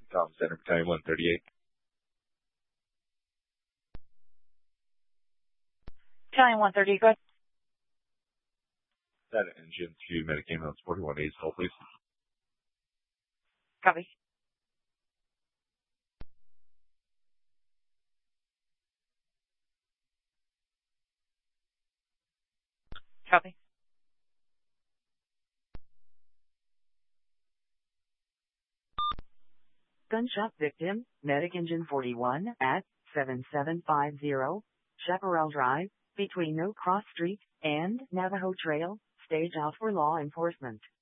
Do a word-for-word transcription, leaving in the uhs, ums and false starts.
Tom Center, Battalion one thirty-eight. Battalion one thirty-eight, go ahead. That engine to Medic Ambulance forty-one A's, hold please. Copy. Copy. Gunshot victim, Medic Engine forty-one at seven seven five zero, Chaparral Drive, between No Cross Street and Navajo Trail, stage out for law enforcement.